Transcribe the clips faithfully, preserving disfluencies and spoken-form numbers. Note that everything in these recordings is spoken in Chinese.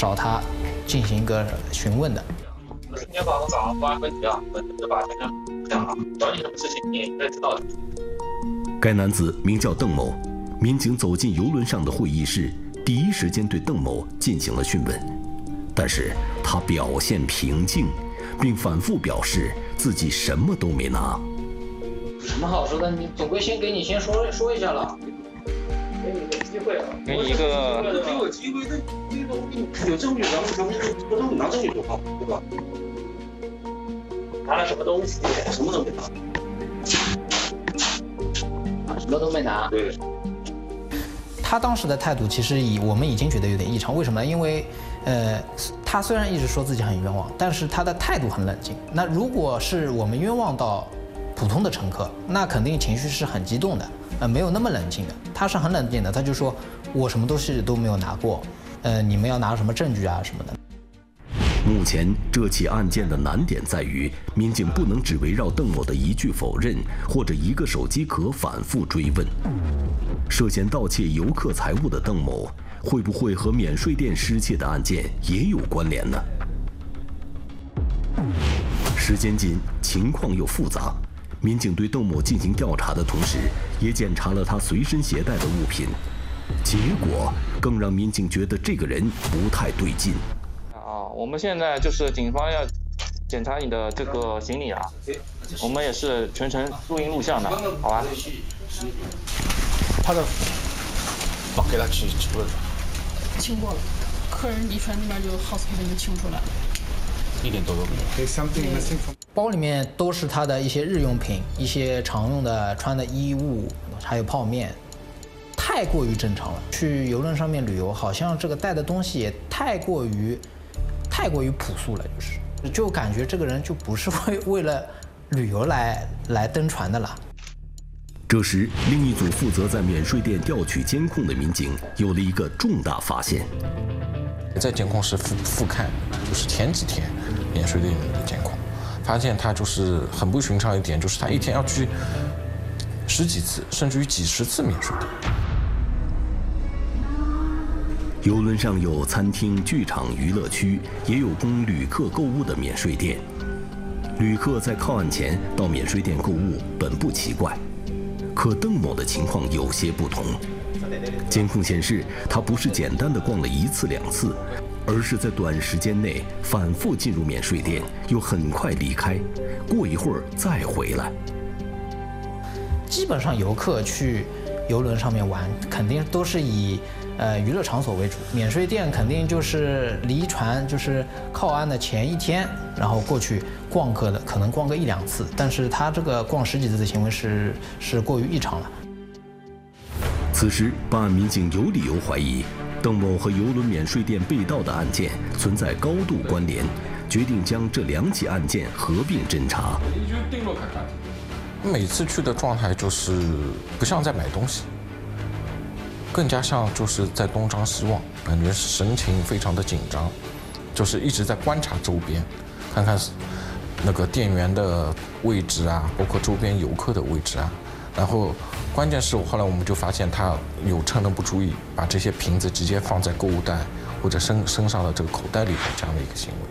找他进行一个询问的。 今天晚上早上发问题啊，我就把先生讲了，找你什么事情你也应该知道的。 该男子名叫邓某，民警走进邮轮上的会议室，第一时间对邓某进行了讯问，但是他表现平静，并反复表示自己什么都没拿。 有什么好说的？你总归先给你先说说一下了。给你个机会啊！ 给你一个给我机会，这这个有证据，咱们咱们不能拿证据就好，对吧？拿了什么东西？什么都没拿。 啊，什么都没拿。 对。 他当时的态度其实以我们已经觉得有点异常，为什么呢？因为，呃，他虽然一直说自己很冤枉，但是他的态度很冷静。那如果是我们冤枉到普通的乘客，那肯定情绪是很激动的，呃，没有那么冷静的。他是很冷静的，他就说我什么东西都没有拿过，呃，你们要拿什么证据啊什么的。 目前这起案件的难点在于，民警不能只围绕邓某的一句否认或者一个手机壳反复追问。涉嫌盗窃游客财物的邓某，会不会和免税店失窃的案件也有关联呢？时间紧，情况又复杂，民警对邓某进行调查的同时，也检查了他随身携带的物品，结果更让民警觉得这个人不太对劲。 啊，我们现在就是警方要检查你的这个行李啊，我们也是全程录音录像的，好吧？ 他的哦，给他清清了， 清过了，客人离船那边就 hospital 就清出来了， 一点痘痘没有。 包里面都是他的一些日用品，一些常用的穿的衣物，还有泡面，太过于正常了。去游轮上面旅游，好像这个带的东西也太过于。太过于朴素了，就是就感觉这个人就不是为为了旅游来来登船的了。 这时，另一组负责在免税店调取监控的民警有了一个重大发现。 在监控室复复看，就是前几天免税店的监控，发现他就是很不寻常一点，就是他一天要去十几次，甚至于几十次免税店。 邮轮上有餐厅、剧场、娱乐区，也有供旅客购物的免税店。旅客在靠岸前到免税店购物本不奇怪，可邓某的情况有些不同。监控显示，他不是简单的逛了一次两次，而是在短时间内反复进入免税店，又很快离开，过一会儿再回来。 基本上游客去游轮上面玩，肯定都是以呃娱乐场所为主，免税店肯定就是离船就是靠岸的前一天，然后过去逛个的，可能逛个一两次，但是他这个逛十几次的行为是是过于异常了。 此时，办案民警有理由怀疑邓某和邮轮免税店被盗的案件存在高度关联，决定将这两起案件合并侦查。 每次去的状态就是不像在买东西，更加像就是在东张西望，感觉神情非常的紧张，就是一直在观察周边，看看那个店员的位置啊，包括周边游客的位置啊。然后关键是后来我们就发现他有趁人不注意，把这些瓶子直接放在购物袋或者身身上的这个口袋里的这样的一个行为。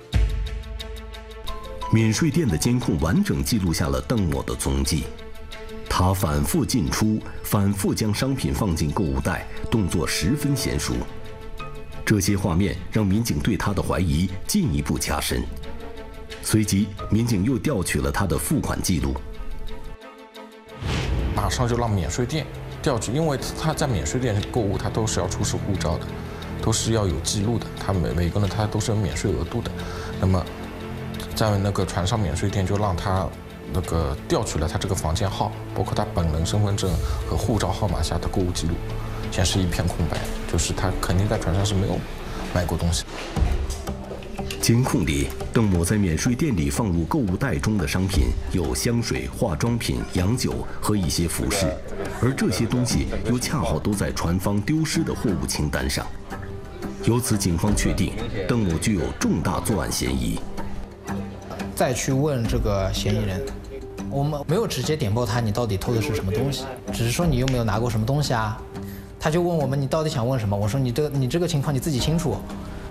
免税店的监控完整记录下了邓某的踪迹，他反复进出，反复将商品放进购物袋，动作十分娴熟。这些画面让民警对他的怀疑进一步加深。随即，民警又调取了他的付款记录， 马上就让免税店调取，因为他在免税店购物，他都是要出示护照的，都是要有记录的，他每每个人他都是有免税额度的。那么在那个船上免税店就让他那个调取了他这个房间号，包括他本人身份证和护照号码下的购物记录，显示一片空白，就是他肯定在船上是没有买过东西。 监控里，邓某在免税店里放入购物袋中的商品有香水、化妆品、洋酒和一些服饰，而这些东西又恰好都在船方丢失的货物清单上。由此，警方确定邓某具有重大作案嫌疑。 再去问这个嫌疑人，我们没有直接点爆他，你到底偷的是什么东西，只是说你有没有拿过什么东西啊？他就问我们你到底想问什么？我说你这个你这个情况你自己清楚。